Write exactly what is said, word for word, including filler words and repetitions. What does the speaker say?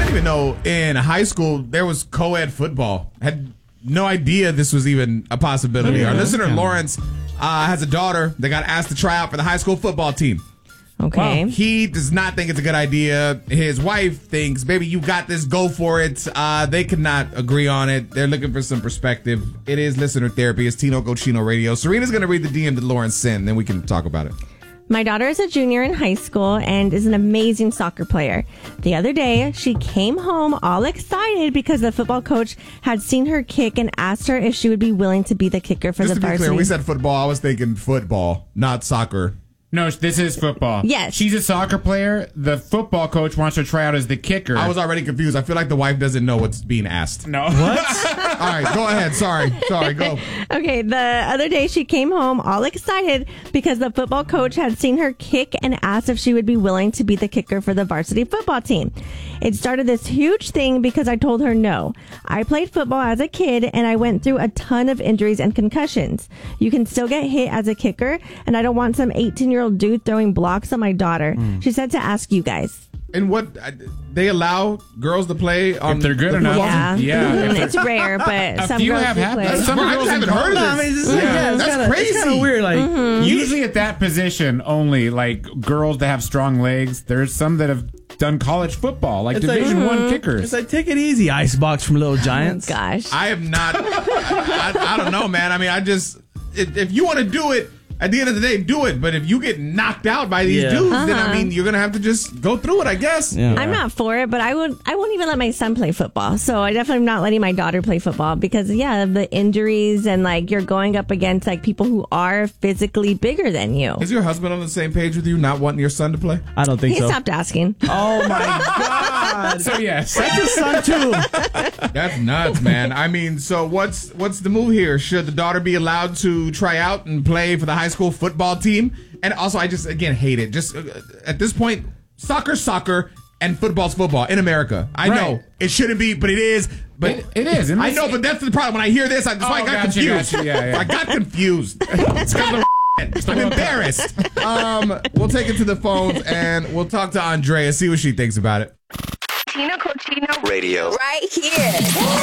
didn't even know in high school there was co-ed football. Had no idea this was even a possibility. Our listener, Lawrence, uh, has a daughter that got asked to try out for the high school football team. Okay. Well, he does not think it's a good idea. His wife thinks, baby, you got this. Go for it. Uh, they could not agree on it. They're looking for some perspective. It is listener therapy. It's Tino Cochino Radio. Serena's going to read the D M that Lawrence sent, then we can talk about it. My daughter is a junior in high school and is an amazing soccer player. The other day, she came home all excited because the football coach had seen her kick and asked her if she would be willing to be the kicker for Just the to be varsity. clear, we said football. I was thinking football, not soccer. No, this is football. Yes. She's a soccer player. The football coach wants her to try out as the kicker. I was already confused. I feel like the wife doesn't know what's being asked. No. What? All right, go ahead. Sorry. Sorry, go. Okay, the other day she came home all excited because the football coach had seen her kick and asked if she would be willing to be the kicker for the varsity football team. It started this huge thing because I told her no. I played football as a kid and I went through a ton of injuries and concussions. You can still get hit as a kicker, and I don't want some eighteen-year-old dude throwing blocks on my daughter. Mm. She said to ask you guys. And what they allow girls to play on if they're good the enough. Yeah, Yeah. Mm, it's rare, but A some few girls have do happened. play. Some I girls just haven't in heard of college- this. I mean, it's just like, Yeah, yeah, it's that's kinda, crazy. It's kind of weird. Like, Mm-hmm. Usually at that position only, like girls that have strong legs. There's some that have done college football, like It's like- Division One it's kickers. like, take it easy, Icebox from Little Giants. Gosh. I am not. I, I, I don't know, man. I mean, I just if, if you want to do it. At the end of the day, do it. But if you get knocked out by these Yeah. dudes, then Uh-huh. I mean, you're gonna have to just go through it, I guess. Yeah. I'm not for it, but I would. I won't even let my son play football. So I definitely am not letting my daughter play football because, yeah, of the injuries and like you're going up against like people who are physically bigger than you. Is your husband on the same page with you, not wanting your son to play? I don't think He so. stopped asking. Oh my God. So yes, That's his son too. That's nuts, man. I mean, so what's what's the move here? Should the daughter be allowed to try out and play for the high school football team? And also, I just again hate it. Just uh, at this point, soccer's soccer and football's football in America. I Right. know it shouldn't be, but it is. But It- it is. And I this- know, but that's the problem. When I hear this, I, that's why I Oh, got gotcha, confused. gotcha. Yeah, yeah. I got confused. It's got the I'm embarrassed. Um, we'll take it to the phones and we'll talk to Andrea, see what she thinks about it. Tino Cochino Radio. right here.